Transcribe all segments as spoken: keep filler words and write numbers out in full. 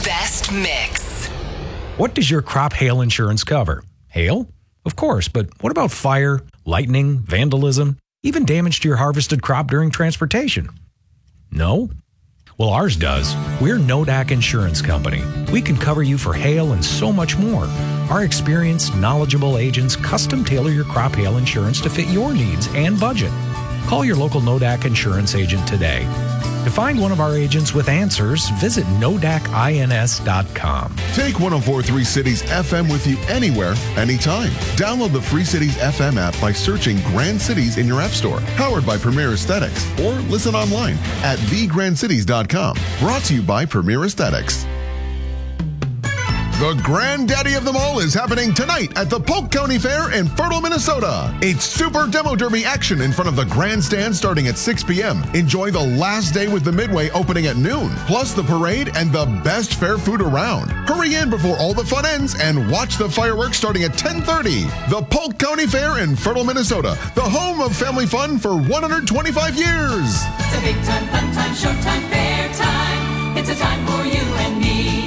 best mix. What does your crop hail insurance cover? Hail? Of course, but what about fire, lightning, vandalism, even damage to your harvested crop during transportation? No? Well, ours does. We're Nodak Insurance Company. We can cover you for hail and so much more. Our experienced, knowledgeable agents custom tailor your crop hail insurance to fit your needs and budget. Call your local Nodak Insurance agent today. To find one of our agents with answers, visit nodak ins dot com. Take one oh four point three Cities F M with you anywhere, anytime. Download the free Cities F M app by searching Grand Cities in your app store. Powered by Premier Aesthetics. Or listen online at the grand cities dot com. Brought to you by Premier Aesthetics. The granddaddy of them all is happening tonight at the Polk County Fair in Fertile, Minnesota. It's Super Demo Derby action in front of the grandstand starting at six p.m. Enjoy the last day with the Midway opening at noon, plus the parade and the best fair food around. Hurry in before all the fun ends and watch the fireworks starting at ten thirty. The Polk County Fair in Fertile, Minnesota, the home of family fun for one hundred twenty-five years. It's a big time, fun time, showtime, fair time. It's a time for you and me.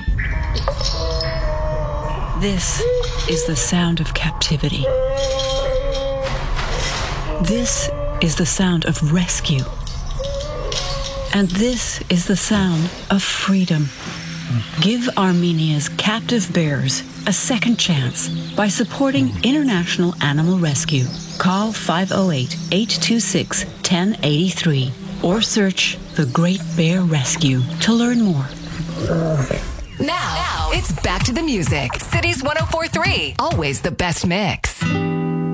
This is the sound of captivity. This is the sound of rescue. And this is the sound of freedom. Give Armenia's captive bears a second chance by supporting International Animal Rescue. Call five oh eight, eight two six, one oh eight three or search The Great Bear Rescue to learn more. Now, now, it's back to the music. Cities one oh four point three. Always the best mix.